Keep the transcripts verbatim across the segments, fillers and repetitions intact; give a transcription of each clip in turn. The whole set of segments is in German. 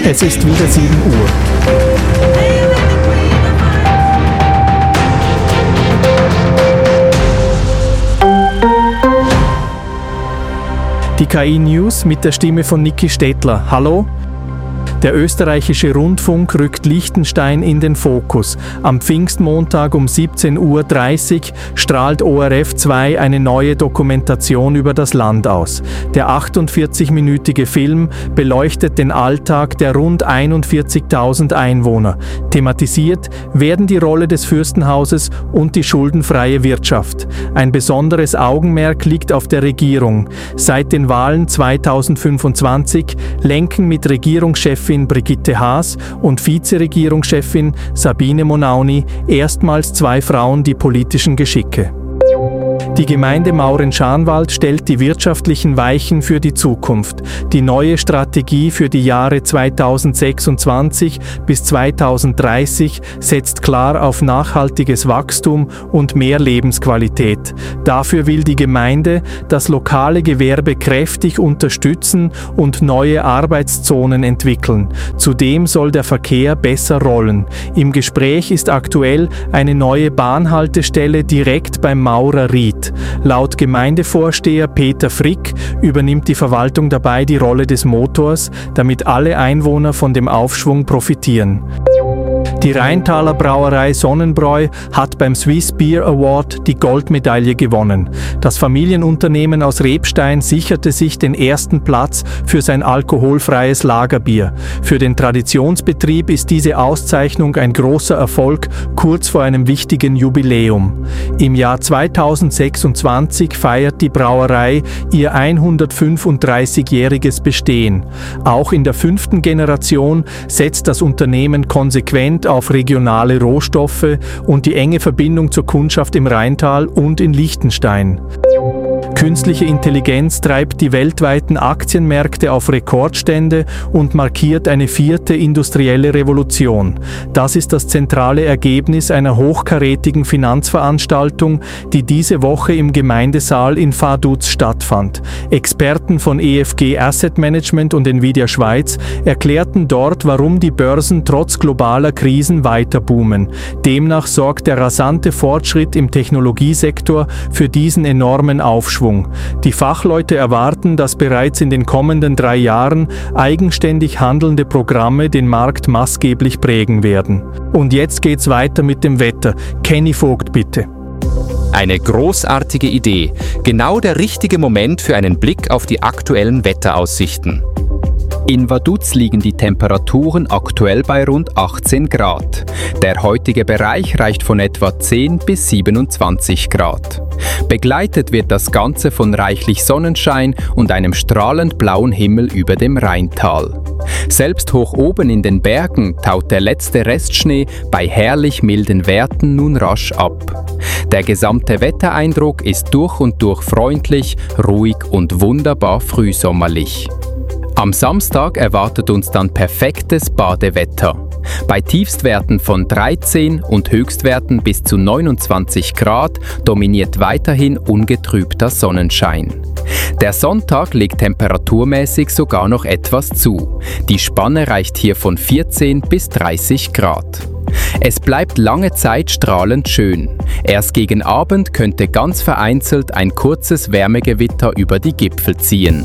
Es ist wieder sieben Uhr. Die K I-News mit der Stimme von Niki Stettler. Hallo? Der österreichische Rundfunk rückt Liechtenstein in den Fokus. Am Pfingstmontag um siebzehn Uhr dreißig strahlt O R F zwei eine neue Dokumentation über das Land aus. Der achtundvierzig-minütige Film beleuchtet den Alltag der rund einundvierzigtausend Einwohner. Thematisiert werden die Rolle des Fürstenhauses und die schuldenfreie Wirtschaft. Ein besonderes Augenmerk liegt auf der Regierung. Seit den Wahlen zweitausendfünfundzwanzig lenken mit Regierungschefin Brigitte Haas und Vizeregierungschefin Sabine Monauni erstmals zwei Frauen die politischen Geschicke. Die Gemeinde Mauren-Scharnwald stellt die wirtschaftlichen Weichen für die Zukunft. Die neue Strategie für die Jahre zweitausendsechsundzwanzig bis zweitausenddreißig setzt klar auf nachhaltiges Wachstum und mehr Lebensqualität. Dafür will die Gemeinde das lokale Gewerbe kräftig unterstützen und neue Arbeitszonen entwickeln. Zudem soll der Verkehr besser rollen. Im Gespräch ist aktuell eine neue Bahnhaltestelle direkt beim Maurer Ried. Laut Gemeindevorsteher Peter Frick übernimmt die Verwaltung dabei die Rolle des Motors, damit alle Einwohner von dem Aufschwung profitieren. Die Rheintaler Brauerei Sonnenbräu hat beim Swiss Beer Award die Goldmedaille gewonnen. Das Familienunternehmen aus Rebstein sicherte sich den ersten Platz für sein alkoholfreies Lagerbier. Für den Traditionsbetrieb ist diese Auszeichnung ein großer Erfolg kurz vor einem wichtigen Jubiläum. Im Jahr zweitausendsechsundzwanzig feiert die Brauerei ihr hundertfünfunddreißigjähriges Bestehen. Auch in der fünften Generation setzt das Unternehmen konsequent auf regionale Rohstoffe und die enge Verbindung zur Kundschaft im Rheintal und in Liechtenstein. Künstliche Intelligenz treibt die weltweiten Aktienmärkte auf Rekordstände und markiert eine vierte industrielle Revolution. Das ist das zentrale Ergebnis einer hochkarätigen Finanzveranstaltung, die diese Woche im Gemeindesaal in Vaduz stattfand. Experten von E F G Asset Management und Nvidia Schweiz erklärten dort, warum die Börsen trotz globaler Krisen weiter boomen. Demnach sorgt der rasante Fortschritt im Technologiesektor für diesen enormen Aufschwung. Die Fachleute erwarten, dass bereits in den kommenden drei Jahren eigenständig handelnde Programme den Markt maßgeblich prägen werden. Und jetzt geht's weiter mit dem Wetter. Kenny Vogt, bitte. Eine großartige Idee. Genau der richtige Moment für einen Blick auf die aktuellen Wetteraussichten. In Vaduz liegen die Temperaturen aktuell bei rund achtzehn Grad. Der heutige Bereich reicht von etwa zehn bis siebenundzwanzig Grad. Begleitet wird das Ganze von reichlich Sonnenschein und einem strahlend blauen Himmel über dem Rheintal. Selbst hoch oben in den Bergen taut der letzte Restschnee bei herrlich milden Werten nun rasch ab. Der gesamte Wettereindruck ist durch und durch freundlich, ruhig und wunderbar frühsommerlich. Am Samstag erwartet uns dann perfektes Badewetter. Bei Tiefstwerten von dreizehn und Höchstwerten bis zu neunundzwanzig Grad dominiert weiterhin ungetrübter Sonnenschein. Der Sonntag legt temperaturmäßig sogar noch etwas zu. Die Spanne reicht hier von vierzehn bis dreißig Grad. Es bleibt lange Zeit strahlend schön. Erst gegen Abend könnte ganz vereinzelt ein kurzes Wärmegewitter über die Gipfel ziehen.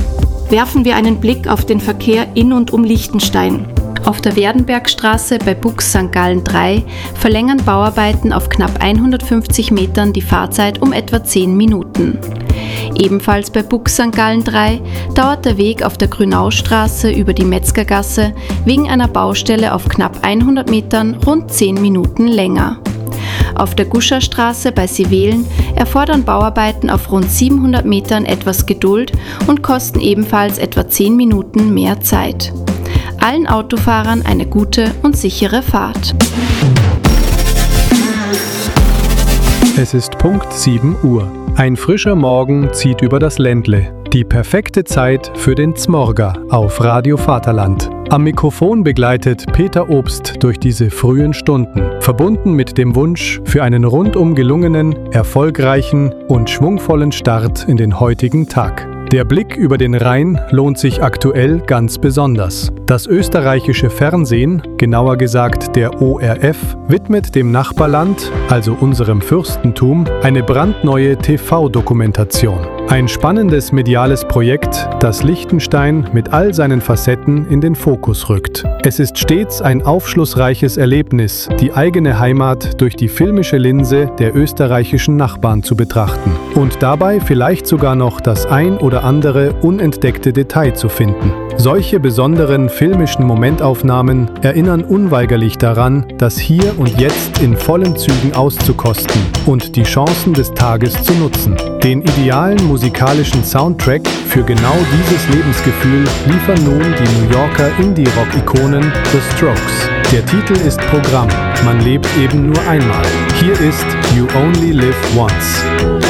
Werfen wir einen Blick auf den Verkehr in und um Liechtenstein. Auf der Werdenbergstraße bei Bux Sankt Gallen drei verlängern Bauarbeiten auf knapp hundertfünfzig Metern die Fahrzeit um etwa zehn Minuten. Ebenfalls bei Bux Sankt Gallen drei dauert der Weg auf der Grünaustraße über die Metzgergasse wegen einer Baustelle auf knapp hundert Metern rund zehn Minuten länger. Auf der Guscherstraße bei Sivelen erfordern Bauarbeiten auf rund siebenhundert Metern etwas Geduld und kosten ebenfalls etwa zehn Minuten mehr Zeit. Allen Autofahrern eine gute und sichere Fahrt. Es ist Punkt sieben Uhr. Ein frischer Morgen zieht über das Ländle. Die perfekte Zeit für den Zmorga auf Radio Vaterland. Am Mikrofon begleitet Peter Obst durch diese frühen Stunden, verbunden mit dem Wunsch für einen rundum gelungenen, erfolgreichen und schwungvollen Start in den heutigen Tag. Der Blick über den Rhein lohnt sich aktuell ganz besonders. Das österreichische Fernsehen, genauer gesagt der O R F, widmet dem Nachbarland, also unserem Fürstentum, eine brandneue T V-Dokumentation. Ein spannendes mediales Projekt, das Liechtenstein mit all seinen Facetten in den Fokus rückt. Es ist stets ein aufschlussreiches Erlebnis, die eigene Heimat durch die filmische Linse der österreichischen Nachbarn zu betrachten und dabei vielleicht sogar noch das ein oder andere unentdeckte Detail zu finden. Solche besonderen filmischen Momentaufnahmen erinnern unweigerlich daran, das Hier und Jetzt in vollen Zügen auszukosten und die Chancen des Tages zu nutzen. Den idealen musikalischen Soundtrack für genau dieses Lebensgefühl liefern nun die New Yorker Indie-Rock-Ikonen The Strokes. Der Titel ist Programm. Man lebt eben nur einmal. Hier ist You Only Live Once.